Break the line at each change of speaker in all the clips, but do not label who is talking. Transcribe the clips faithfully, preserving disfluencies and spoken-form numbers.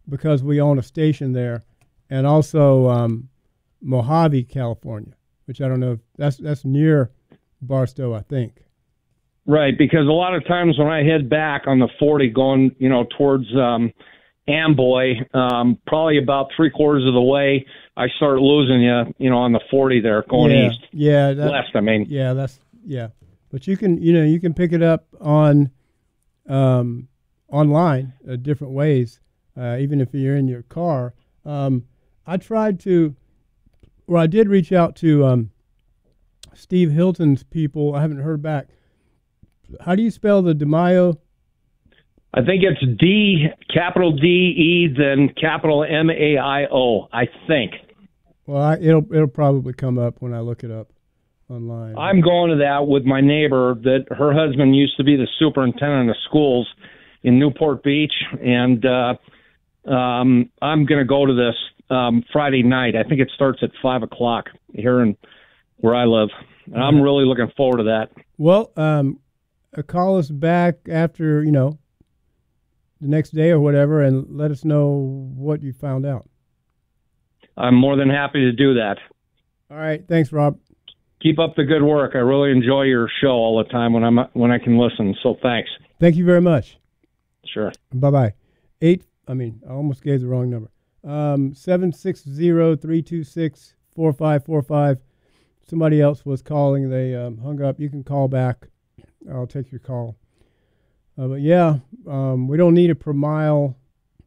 because we own a station there, and also um, Mojave, California, which I don't know if that's that's near Barstow, I think.
Right, because a lot of times when I head back on the forty going, you know, towards um, Amboy, um, probably about three quarters of the way, I start losing you, you know, on the forty there going
yeah,
east.
Yeah, that,
west, I mean.
Yeah, that's yeah. But you can, you know, you can pick it up on um, online uh, different ways, uh, even if you're in your car. Um, I tried to, or I did reach out to um, Steve Hilton's people. I haven't heard back. How do you spell the DeMaio?
I think it's D, capital D E, then capital M A I O, I think.
Well, I, it'll it'll probably come up when I look it up online.
I'm going to that with my neighbor that her husband used to be the superintendent of schools in Newport Beach, and uh, um, I'm going to go to this um, Friday night. I think it starts at five o'clock here in where I live, and I'm really looking forward to that.
Well, um, uh, call us back after, you know, the next day or whatever, and let us know what you found out.
I'm more than happy to do that.
All right. Thanks, Rob.
Keep up the good work. I really enjoy your show all the time when I'm when I can listen. So thanks.
Thank you very much.
Sure.
Bye bye. Eight. I mean, I almost gave the wrong number. Um, seven six zero three two six four five four five. Somebody else was calling. They um, hung up. You can call back. I'll take your call. Uh, but yeah, um, we don't need a per mile.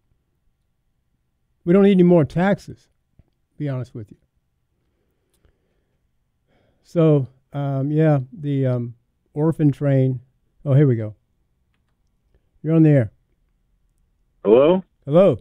We don't need any more taxes. To be honest with you. So, um, yeah, the um, orphan train. Oh, here we go. You're on the air.
Hello?
Hello?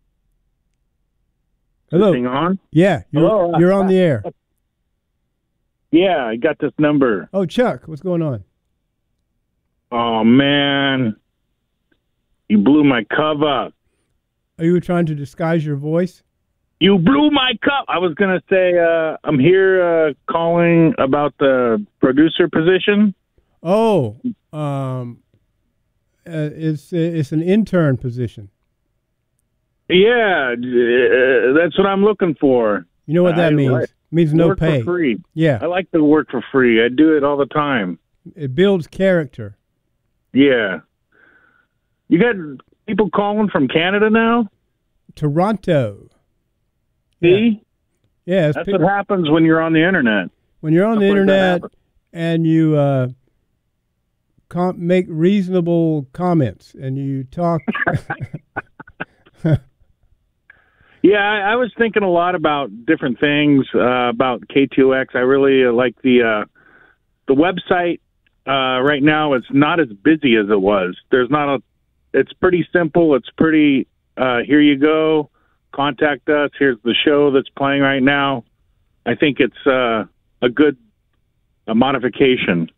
Hello?
Is this thing on?
Yeah, you're,
Hello?
you're on the air.
Yeah, I got this number.
Oh, Chuck, what's going on?
Oh, man. You blew my cover.
Are you trying to disguise your voice?
You blew my cup. I was going to say, uh, I'm here uh, calling about the producer position.
Oh, um, uh, it's it's an intern position.
Yeah, uh, that's what I'm looking for.
You know what that
I,
means?
I,
it means no
work
pay.
For free.
Yeah.
I like to work for free. I do it all the time.
It builds character.
Yeah. You got people calling from Canada now?
Toronto.
See?
Yeah,
that's
pe-
what happens when you're on the internet.
When you're on
Stuff
the
like
internet and you uh, com- make reasonable comments and you talk.
Yeah, I, I was thinking a lot about different things uh, about K T O X. I really uh, like the uh, the website uh, right now. It's not as busy as it was. There's not a. It's pretty simple. It's pretty. Uh, here you go. Contact us. Here's the show that's playing right now. I think it's uh, a good a modification.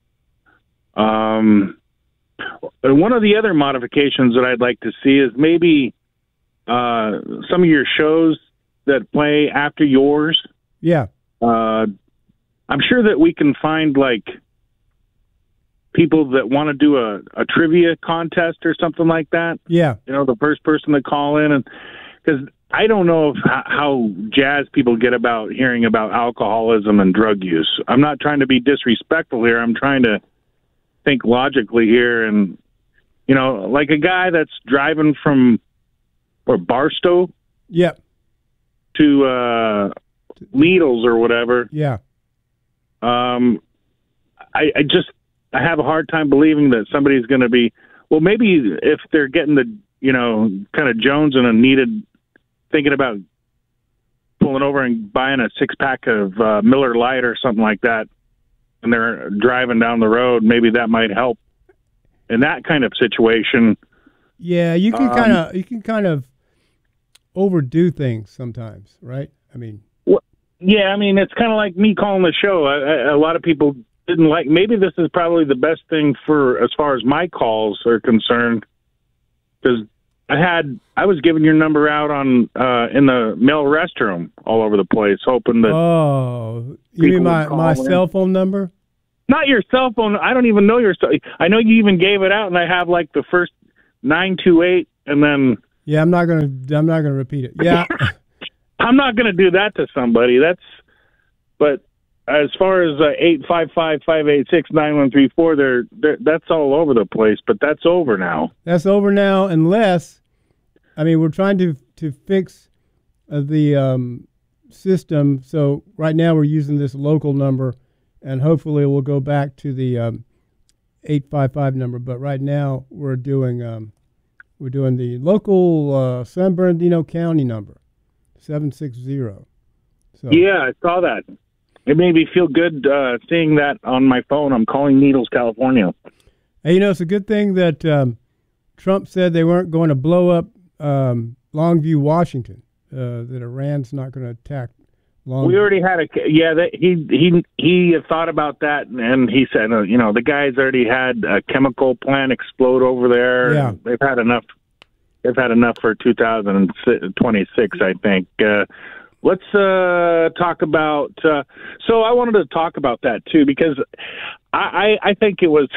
Um, and one of the other modifications that I'd like to see is maybe uh, some of your shows that play after yours.
Yeah.
Uh, I'm sure that we can find like people that want to do a, a trivia contest or something like that.
Yeah.
You know, the first person to call in, and because I don't know if, how jazzed people get about hearing about alcoholism and drug use. I'm not trying to be disrespectful here. I'm trying to think logically here. And, you know, like a guy that's driving from or Barstow
yeah.
to uh, Needles or whatever.
Yeah.
Um, I, I just I have a hard time believing that somebody's going to be, well, maybe if they're getting the, you know, kind of Jones and a needed, thinking about pulling over and buying a six pack of uh, Miller Lite or something like that, and they're driving down the road, maybe that might help in that kind of situation.
Yeah, you can
Um,
kind of you can kind of overdo things sometimes, right? I mean,
well, yeah, I mean, it's kind of like me calling the show. I, I, a lot of people didn't like. Maybe this is probably the best thing for as far as my calls are concerned, because I had I was giving your number out on uh, in the male restroom all over the place, hoping that.
Oh, you
people
mean my,
would call
my
in.
cell phone number?
Not your cell phone. I don't even know your cell. I know you even gave it out, and I have like the first nine two eight, and then
Yeah, I'm not gonna. I'm not gonna repeat it. Yeah,
I'm not gonna do that to somebody. That's. But as far as uh, eight five five five eight six nine one three four, they're, they're that's all over the place. But that's over now.
That's over now, unless, I mean, we're trying to to fix uh, the um, system. So right now we're using this local number, and hopefully we'll go back to the um, eight five five number. But right now we're doing um, we're doing the local uh, San Bernardino County number, seven six zero. So
yeah, I saw that. It made me feel good uh, seeing that on my phone. I'm calling Needles, California.
Hey, you know, it's a good thing that um, Trump said they weren't going to blow up um, Longview, Washington. Uh, that Iran's not going to attack Longview.
We already had a yeah. That, he he he thought about that, and he said, uh, you know, the guy's already had a chemical plant explode over there.
Yeah,
they've had enough. They've had enough for two thousand twenty-six, I think. Uh, let's uh, talk about. Uh, so I wanted to talk about that too, because I I, I think it was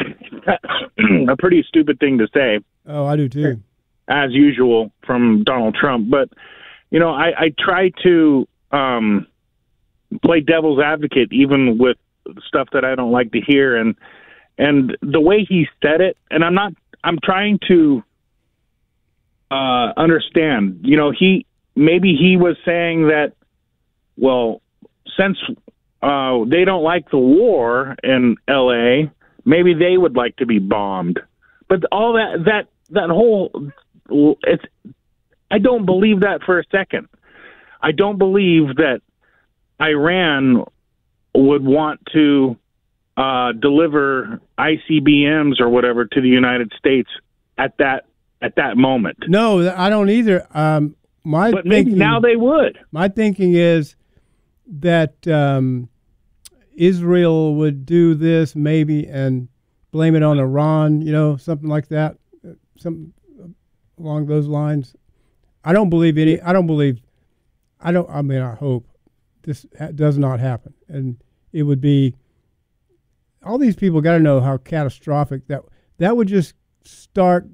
a pretty stupid thing to say.
Oh, I do too.
As usual from Donald Trump, but you know, I, I try to um, play devil's advocate even with stuff that I don't like to hear, and and the way he said it, and I'm not, I'm trying to uh, understand. You know, he maybe he was saying that, well, since uh, they don't like the war in L A, maybe they would like to be bombed. But all that that that whole it's. I don't believe that for a second. I don't believe that Iran would want to uh, deliver I C B Ms or whatever to the United States at that at that moment.
No, I don't either. Um, my
but maybe
thinking,
now they would.
My thinking is that um, Israel would do this maybe and blame it on Iran. You know, something like that, something along those lines. I don't believe any. I don't believe. I don't. I mean, I hope this ha- does not happen, and it would be. All these people got to know how catastrophic that that would just start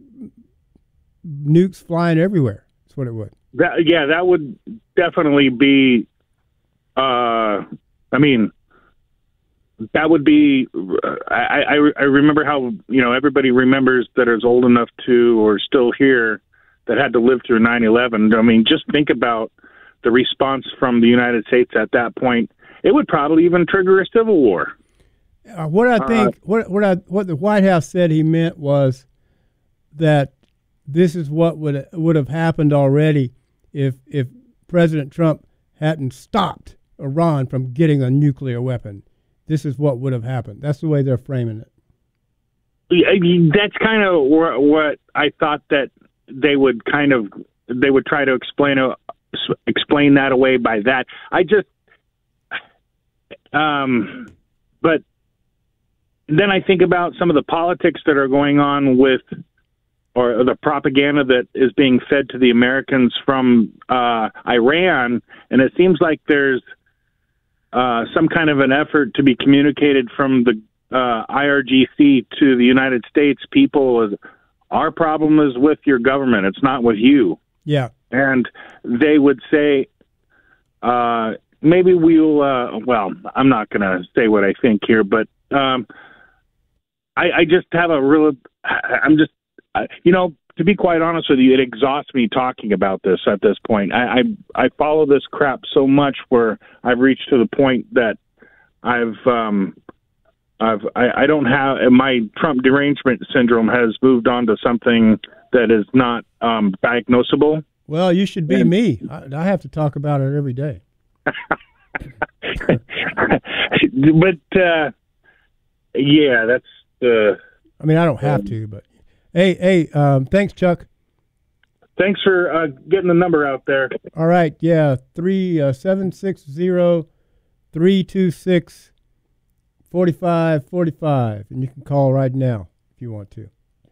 nukes flying everywhere. That's what it would.
That, yeah, that would definitely be. Uh, I mean, that would be. I, I I remember how you know everybody remembers that is old enough to or still here. That had to live through nine eleven. I mean, just think about the response from the United States at that point. It would probably even trigger a civil war.
Uh, what I think, uh, what what I what the White House said he meant was that this is what would would have happened already if if President Trump hadn't stopped Iran from getting a nuclear weapon. This is what would have happened. That's the way they're framing it.
I mean, that's kind of what I thought that. They would kind of they would try to explain a, explain that away by that. I just um, but then I think about some of the politics that are going on with or the propaganda that is being fed to the Americans from uh, Iran, and it seems like there's uh, some kind of an effort to be communicated from the uh, I R G C to the United States people as our problem is with your government. It's not with you.
Yeah.
And they would say, uh, maybe we'll, uh, well, I'm not going to say what I think here, but um, I, I just have a real, I'm just, I, you know, to be quite honest with you, it exhausts me talking about this at this point. I, I, I follow this crap so much where I've reached to the point that I've, um, I've, I, I don't have my Trump derangement syndrome has moved on to something that is not um, diagnosable.
Well, you should be
and,
me. I, I have to talk about it every day.
but uh, yeah, that's. Uh,
I mean, I don't have um, to, but hey, hey, um, thanks, Chuck.
Thanks for uh, getting the number out there.
All right, yeah, three uh, seven six zero three two six. forty-five forty-five, and you can call right now if you want to.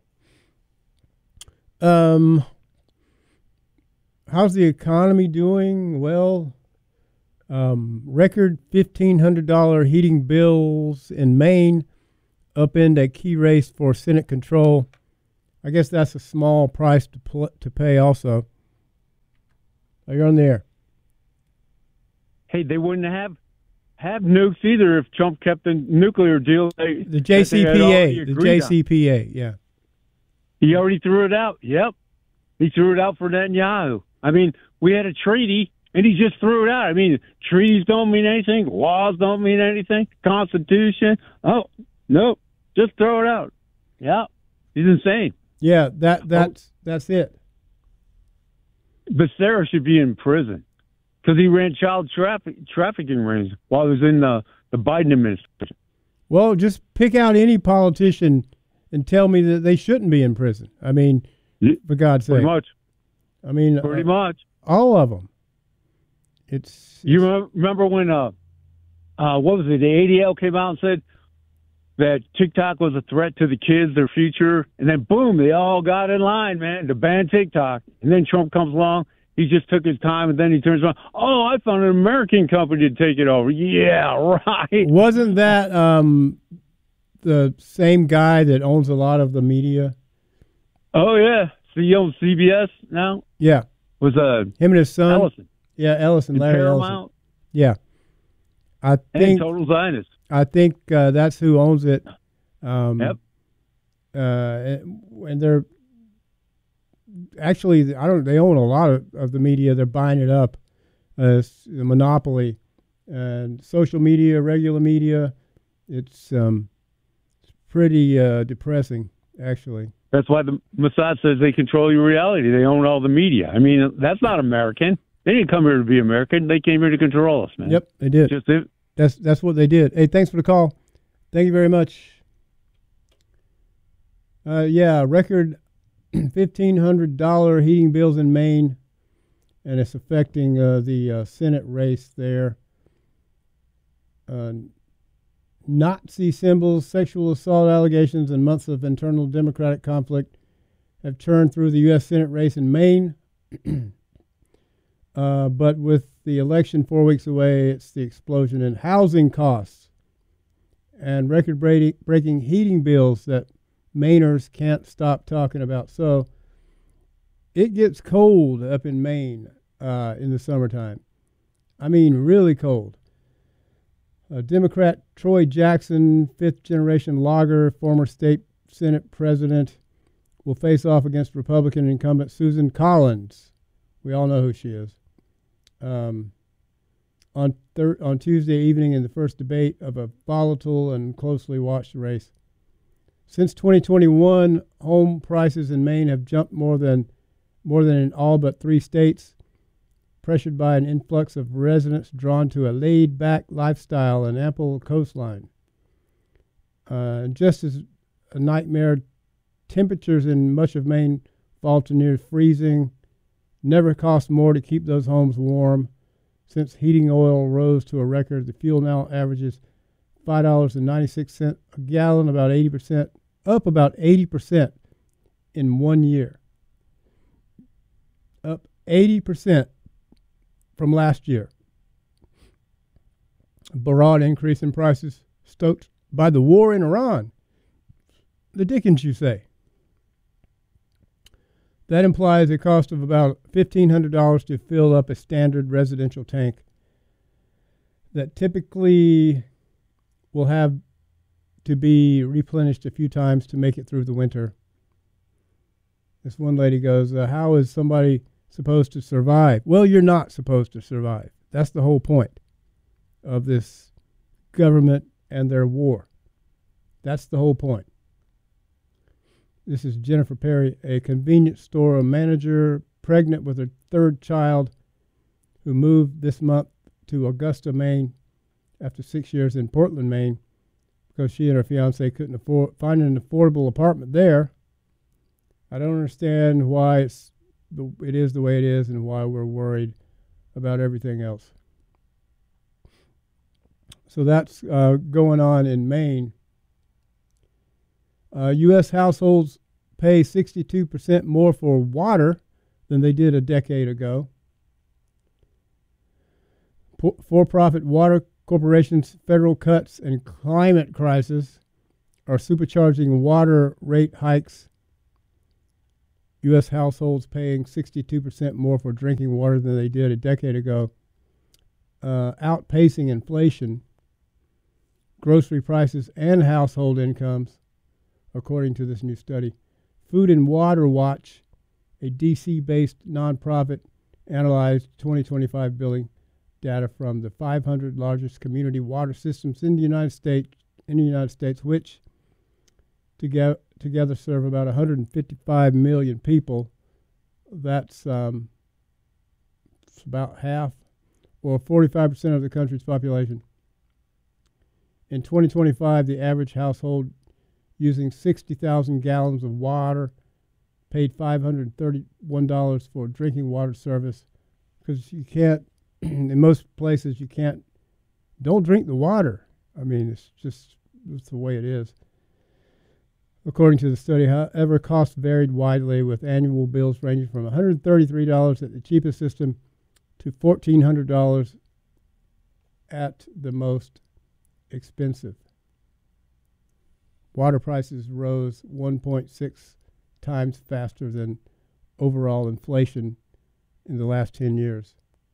Um, how's the economy doing? Well, um, record fifteen hundred dollars heating bills in Maine upend a key race for Senate control. I guess that's a small price to pl- to pay. Also, oh, you're on the air.
Hey, they wouldn't have have nukes either if Trump kept the nuclear deal. They,
The J C P A, the J C P A, on. yeah.
He already threw it out. Yep, he threw it out for Netanyahu. I mean, we had a treaty, and he just threw it out. I mean, treaties don't mean anything. Laws don't mean anything. Constitution. Oh, nope. Just throw it out. Yeah, he's insane.
Yeah, that that's oh. that's it.
Becerra should be in prison because he ran child traffic, trafficking rings while he was in the, the Biden administration.
Well, just pick out any politician and tell me that they shouldn't be in prison. I mean, yeah, for God's sake.
Pretty much.
I mean,
pretty
uh,
much.
All of them. It's, it's
you remember when uh, uh, what was it? The A D L came out and said that TikTok was a threat to the kids, their future, and then boom, they all got in line, man, to ban TikTok. And then Trump comes along, he just took his time, and then he turns around, oh, I found an American company to take it over. Yeah, right.
Wasn't that um, the same guy that owns a lot of the media?
Oh yeah, so he owns C B S now.
Yeah,
was uh
him and his son
Ellison.
Yeah, Ellison, Larry
Paramount.
Ellison. Yeah, I
and
think
Total Zionist.
I think uh, that's who owns it. Um,
yep.
Uh, and they're actually, I don't. They own a lot of, of the media. They're buying it up. Uh, it's a monopoly, and social media, regular media. It's um, it's pretty uh, depressing, actually.
That's why the Mossad says they control your reality. They own all the media. I mean, that's not American. They didn't come here to be American. They came here to control us, man.
Yep, they did.
Just it.
That's that's what they did. Hey, thanks for the call. Thank you very much. Uh, yeah, record fifteen hundred dollar heating bills in Maine, and it's affecting uh, the uh, Senate race there. Uh, Nazi symbols, sexual assault allegations, and months of internal Democratic conflict have churned through the U S Senate race in Maine. uh, but with the election four weeks away, it's the explosion in housing costs and record-breaking heating bills that Mainers can't stop talking about. So it gets cold up in Maine uh, in the summertime. I mean, really cold. Uh, Democrat Troy Jackson, fifth-generation logger, former state Senate president, will face off against Republican incumbent Susan Collins. We all know who she is. Um, on thir- on Tuesday evening in the first debate of a volatile and closely watched race. Since twenty twenty-one, home prices in Maine have jumped more than more than in all but three states, pressured by an influx of residents drawn to a laid-back lifestyle and ample coastline. Uh, just as a nightmare, temperatures in much of Maine fall to near freezing. Never cost more to keep those homes warm. Since heating oil rose to a record, the fuel now averages five dollars and ninety-six cents a gallon, about eighty percent, up about eighty percent in one year. Up eighty percent from last year. A broad increase in prices stoked by the war in Iran. The dickens, you say? That implies a cost of about fifteen hundred dollars to fill up a standard residential tank that typically will have to be replenished a few times to make it through the winter. This one lady goes, uh, how is somebody supposed to survive? Well, you're not supposed to survive. That's the whole point of this government and their war. That's the whole point. This is Jennifer Perry, a convenience store manager, pregnant with her third child, who moved this month to Augusta, Maine, after six years in Portland, Maine, because she and her fiance couldn't afford find an affordable apartment there. I don't understand why it's the, it is the way it is and why we're worried about everything else. So that's uh, going on in Maine. Uh, U S households pay sixty-two percent more for water than they did a decade ago. Po- for-profit water corporations' federal cuts and climate crisis are supercharging water rate hikes U S households paying sixty-two percent more for drinking water than they did a decade ago, uh, outpacing inflation, grocery prices, and household incomes, according to this new study. Food and Water Watch, a D C-based nonprofit, analyzed twenty twenty-five billing data from the five hundred largest community water systems in the United States, in the United States, which together together serve about one hundred fifty-five million people. That's um, it's about half, or forty-five percent of the country's population. In twenty twenty-five, the average household using sixty thousand gallons of water paid five hundred thirty-one dollars for drinking water service, because you can't, in most places, you can't, don't drink the water. I mean, it's just, it's the way it is. According to the study, however, costs varied widely, with annual bills ranging from one hundred thirty-three dollars at the cheapest system to fourteen hundred dollars at the most expensive. Water prices rose one point six times faster than overall inflation in the last ten years.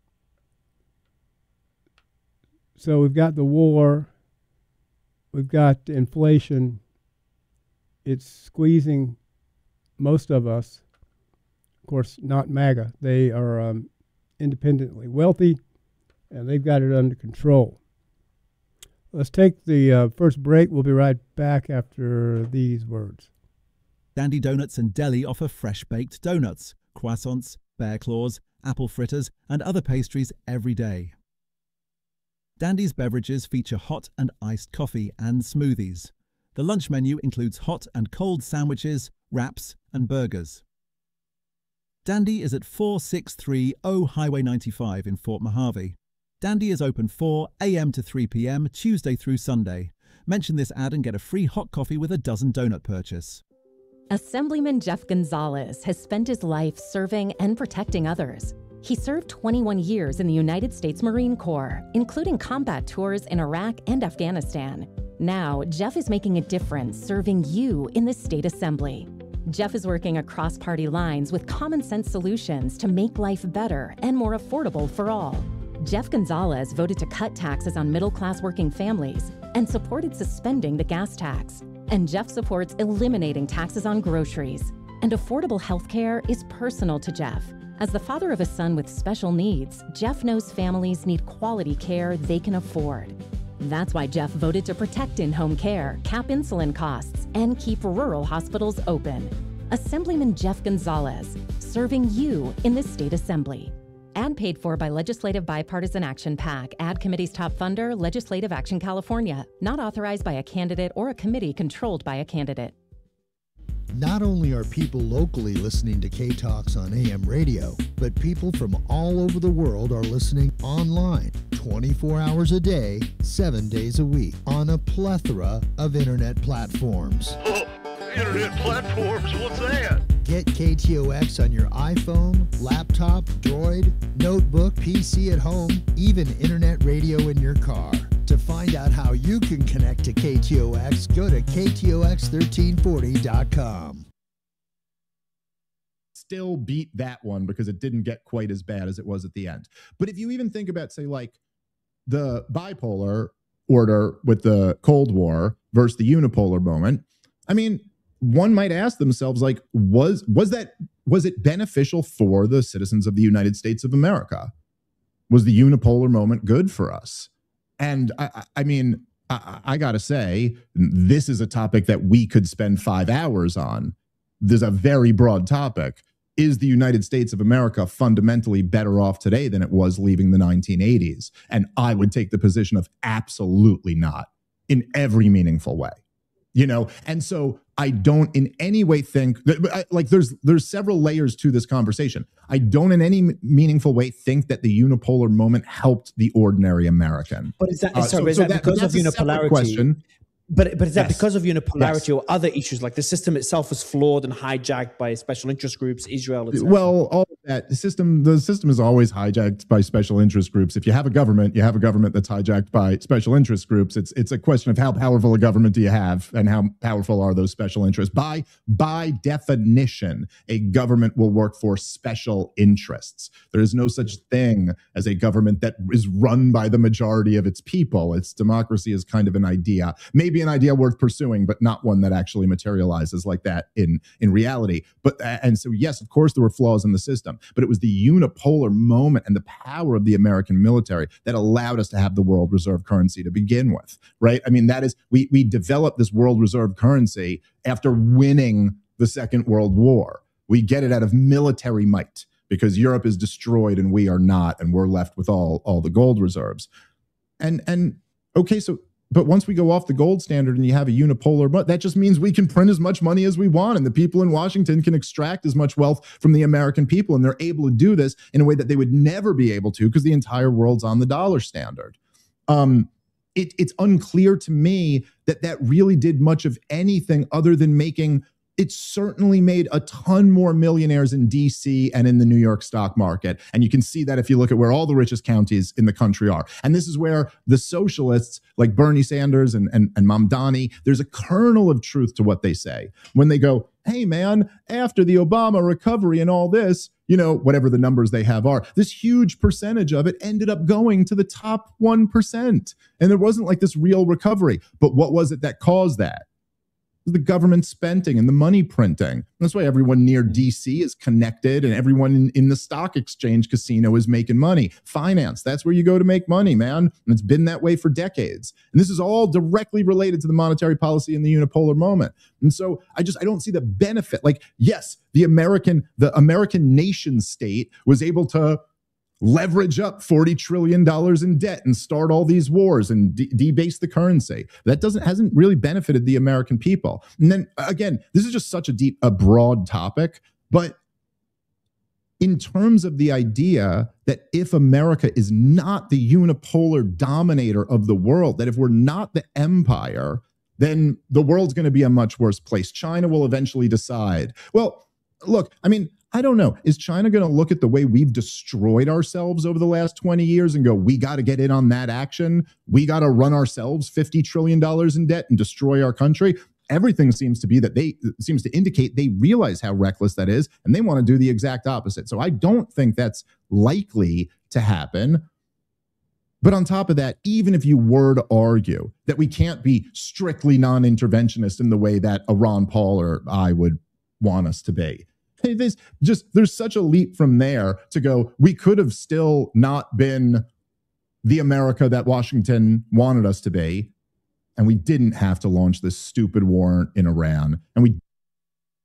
So we've got the war, we've got inflation. It's squeezing most of us. Of course, not MAGA. They are um, independently wealthy, and they've got it under control. Let's take the uh, first break. We'll be right back after these words.
Dandy Donuts and Deli offer fresh-baked donuts, croissants, bear claws, apple fritters, and other pastries every day. Dandy's beverages feature hot and iced coffee and smoothies. The lunch menu includes hot and cold sandwiches, wraps, and burgers. Dandy is at four six three zero Highway ninety-five in Fort Mojave. Dandy is open four a m to three p m Tuesday through Sunday. Mention this ad and get a free hot coffee with a dozen donut purchase.
Assemblyman Jeff Gonzalez has spent his life serving and protecting others. He served twenty-one years in the United States Marine Corps, including combat tours in Iraq and Afghanistan. Now, Jeff is making a difference serving you in the state assembly. Jeff is working across party lines with common sense solutions to make life better and more affordable for all. Jeff Gonzalez voted to cut taxes on middle-class working families and supported suspending the gas tax. And Jeff supports eliminating taxes on groceries. And affordable health care is personal to Jeff. As the father of a son with special needs, Jeff knows families need quality care they can afford. That's why Jeff voted to protect in-home care, cap insulin costs, and keep rural hospitals open. Assemblyman Jeff Gonzalez, serving you in the state assembly. Ad paid for by Legislative Bipartisan Action PAC. Ad committee's top funder, Legislative Action California. Not authorized by a candidate or a committee controlled by a candidate.
Not only are people locally listening to K-Talks on A M radio, but people from all over the world are listening online twenty-four hours a day, seven days a week on a plethora of internet platforms.
Oh, internet platforms? What's that?
Get K T O X on your iPhone, laptop, Droid, notebook, P C at home, even internet radio in your car. To find out how you can connect to K T O X, go to K T O X thirteen forty dot com.
Still beat that one because it didn't get quite as bad as it was at the end. But if you even think about, say, like the bipolar order with the Cold War versus the unipolar moment, I mean, one might ask themselves, like, was was that was it beneficial for the citizens of the United States of America? Was the unipolar moment good for us? And I, I mean, I, I got to say, this is a topic that we could spend five hours on. There's a very broad topic. Is the United States of America fundamentally better off today than it was leaving the nineteen eighties? And I would take the position of absolutely not in every meaningful way. You know, and so I don't in any way think that, like, there's there's several layers to this conversation. I don't in any meaningful way think that the unipolar moment helped the ordinary American.
But is that,
uh,
sorry,
so,
is
so
that
that,
because of
that's a separate
unipolarity?
question.
But but is that
Yes.
because of unipolarity
Yes.
or other issues, like the system itself was flawed and hijacked by special interest groups, Israel, et cetera?
Well, all of that the system, the system is always hijacked by special interest groups. If you have a government, you have a government that's hijacked by special interest groups. It's it's a question of how powerful a government do you have, and how powerful are those special interests. By by definition, a government will work for special interests. There is no such thing as a government that is run by the majority of its people. It's democracy is kind of an idea, maybe an idea worth pursuing, but not one that actually materializes like that in in reality. But and so yes, of course there were flaws in the system, but it was the unipolar moment and the power of the American military that allowed us to have the world reserve currency to begin with, right? I mean, that is we we developed this world reserve currency after winning the Second World War. We get it out of military might because Europe is destroyed and we are not, and we're left with all all the gold reserves. And and okay, so but once we go off the gold standard and you have a unipolar, but that just means we can print as much money as we want, and the people in Washington can extract as much wealth from the American people, and they're able to do this in a way that they would never be able to because the entire world's on the dollar standard. Um, it, it's unclear to me that that really did much of anything other than making. It certainly made a ton more millionaires in D C and in the New York stock market. And you can see that if you look at where all the richest counties in the country are. And this is where the socialists like Bernie Sanders and, and, and Mamdani, there's a kernel of truth to what they say. When they go, hey, man, after the Obama recovery and all this, you know, whatever the numbers they have are, this huge percentage of it ended up going to the top one percent. And there wasn't like this real recovery. But what was it that caused that? The government spending and the money printing. That's why everyone near D C is connected, and everyone in, in the stock exchange casino is making money. Finance, that's where you go to make money, man. And it's been that way for decades. And this is all directly related to the monetary policy in the unipolar moment. And so I just, I don't see the benefit. Like, yes, the American, the American nation state was able to leverage up forty trillion dollars in debt and start all these wars and de- debase the currency. That doesn't hasn't really benefited the American people. And then again, this is just such a deep, a broad topic, but in terms of the idea that if America is not the unipolar dominator of the world, that if we're not the empire, then the world's going to be a much worse place. China will eventually decide. Well, look, I mean, I don't know. Is China going to look at the way we've destroyed ourselves over the last twenty years and go, we got to get in on that action? We got to run ourselves fifty trillion dollars in debt and destroy our country? Everything seems to be that they seems to indicate they realize how reckless that is, and they want to do the exact opposite. So I don't think that's likely to happen. But on top of that, even if you were to argue that we can't be strictly non-interventionist in the way that a Ron Paul or I would want us to be, hey, there's just there's such a leap from there to go, we could have still not been the America that Washington wanted us to be, and we didn't have to launch this stupid war in Iran, and we